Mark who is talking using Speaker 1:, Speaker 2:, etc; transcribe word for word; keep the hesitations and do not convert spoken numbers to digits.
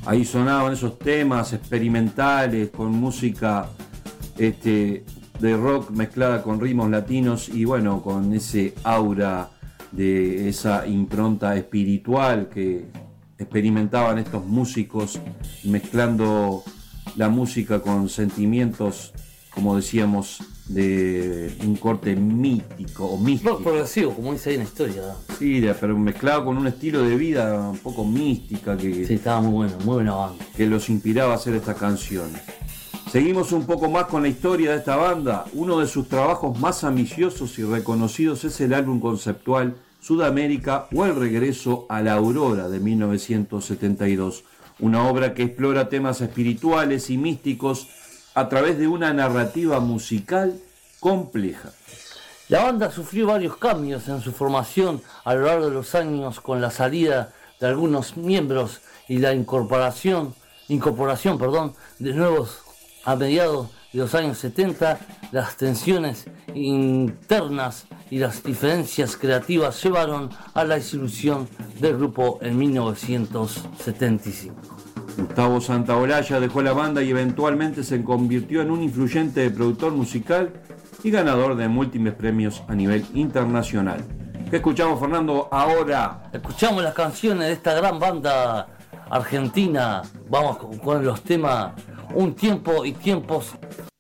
Speaker 1: Ahí sonaban esos temas experimentales con música este, de rock mezclada con ritmos latinos y bueno, con ese aura de esa impronta espiritual que experimentaban estos músicos mezclando la música con sentimientos, como decíamos, de un corte mítico o místico.
Speaker 2: Rock progresivo, como dice ahí en la historia, ¿no?
Speaker 1: Sí, pero mezclado con un estilo de vida un poco mística que,
Speaker 2: sí, estaba muy bueno, muy buena banda,
Speaker 1: que los inspiraba a hacer estas canciones. Seguimos un poco más con la historia de esta banda. Uno de sus trabajos más ambiciosos y reconocidos es el álbum conceptual Sudamérica o El Regreso a la Aurora de mil novecientos setenta y dos, una obra que explora temas espirituales y místicos a través de una narrativa musical compleja.
Speaker 2: La banda sufrió varios cambios en su formación a lo largo de los años con la salida de algunos miembros y la incorporación, incorporación perdón, de nuevos a mediados de los años setenta. Las tensiones internas y las diferencias creativas llevaron a la disolución del grupo en mil novecientos setenta y cinco.
Speaker 1: Gustavo Santaolalla dejó la banda y eventualmente se convirtió en un influyente productor musical y ganador de múltiples premios a nivel internacional. ¿Qué escuchamos, Fernando, ahora?
Speaker 2: Escuchamos las canciones de esta gran banda argentina. Vamos con los temas Un Tiempo y Tiempos